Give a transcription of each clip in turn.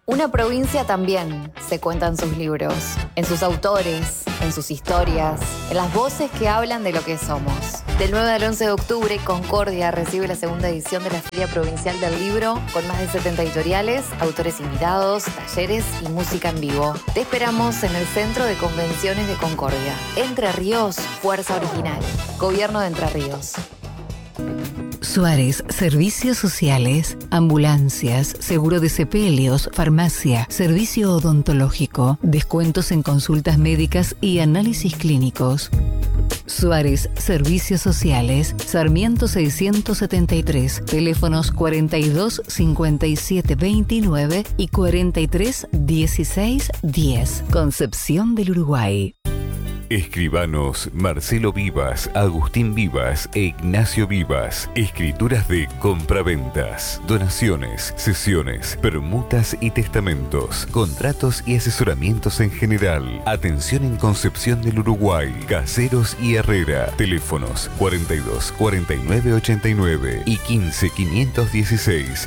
Una provincia también se cuenta en sus libros, en sus autores, en sus historias, en las voces que hablan de lo que somos. Del 9 al 11 de octubre, Concordia recibe la segunda edición de la Feria Provincial del Libro, con más de 70 editoriales, autores invitados, talleres y música en vivo. Te esperamos en el Centro de Convenciones de Concordia. Entre Ríos, Fuerza Original. Gobierno de Entre Ríos. Suárez, servicios sociales, ambulancias, seguro de sepelios, farmacia, servicio odontológico, descuentos en consultas médicas y análisis clínicos. Suárez, servicios sociales, Sarmiento 673, teléfonos 42 57 29 y 43 16 10, Concepción del Uruguay. Escribanos Marcelo Vivas, Agustín Vivas e Ignacio Vivas. Escrituras de compraventas, donaciones, cesiones, permutas y testamentos, contratos y asesoramientos en general. Atención en Concepción del Uruguay, Caseros y Herrera. Teléfonos 42 49 89 y 15 516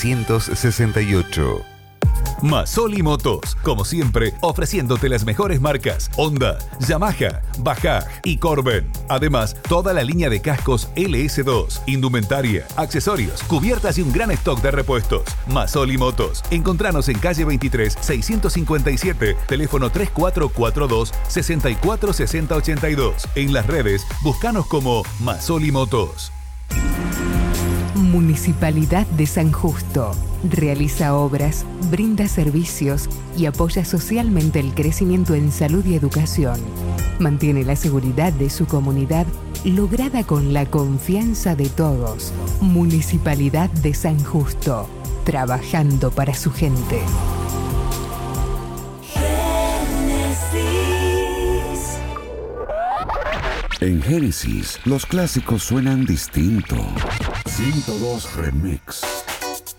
768. Masoli Motos, como siempre, ofreciéndote las mejores marcas Honda, Yamaha, Bajaj y Corben. Además, toda la línea de cascos LS2, indumentaria, accesorios, cubiertas y un gran stock de repuestos. Masoli Motos. Encontranos en calle 23, 657, teléfono 3442 646082. En las redes, búscanos como Masoli Motos. Municipalidad de San Justo. Realiza obras, brinda servicios y apoya socialmente el crecimiento en salud y educación. Mantiene la seguridad de su comunidad lograda con la confianza de todos. Municipalidad de San Justo. Trabajando para su gente. En Génesis, los clásicos suenan distinto. 102 Remix.